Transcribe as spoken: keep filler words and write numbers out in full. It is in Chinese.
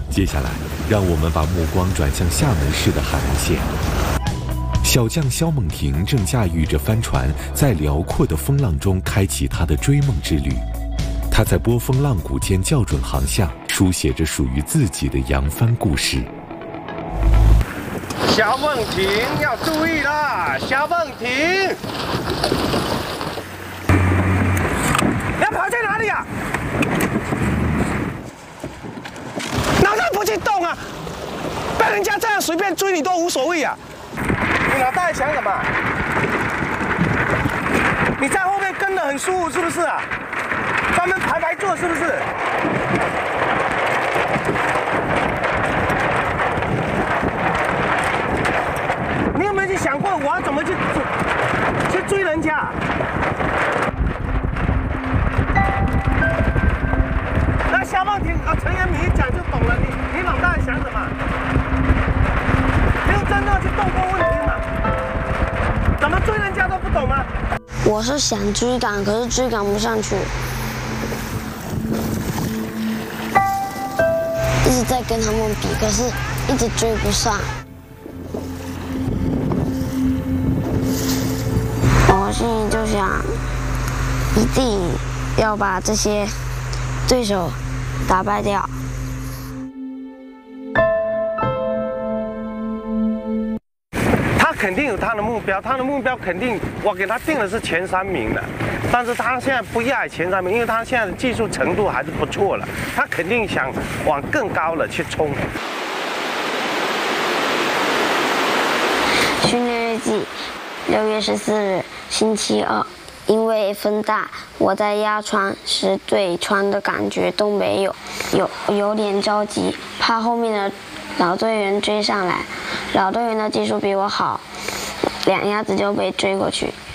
接下来，让我们把目光转向厦门市的海岸线。小将肖梦婷正驾驭着帆船，在辽阔的风浪中开启她的追梦之旅。她在波峰浪谷间校准航向，书写着属于自己的扬帆故事。 肖梦婷要注意啦！肖梦婷，你要跑去哪里啊？脑袋不去动啊！被人家这样随便追你都无所谓啊！你脑袋想什么？你在后面跟得很舒服是不是啊？专门排排坐是不是？你有没有去想过我要怎么去去追人家？那肖梦婷啊，陈延敏一讲就懂了。你你脑袋想什么？没有真正去动过问题嘛？怎么追人家都不懂吗？ 我是想追赶，可是追赶不上去，一直在跟他们比，可是一直追不上。我心里就想，一定要把这些对手打败掉。 他肯定有他的目标，他的目标肯定我给他定的是前三名的，但是他现在不亚于前三名，因为他现在的技术程度还是不错了，他肯定想往更高的去冲。 训练日记，六月十四日，星期二。因为风大，我在压船时对船的感觉都没有，有有点着急，怕后面的老队员追上来。老队员的技术比我好，两鸭子就被追过去。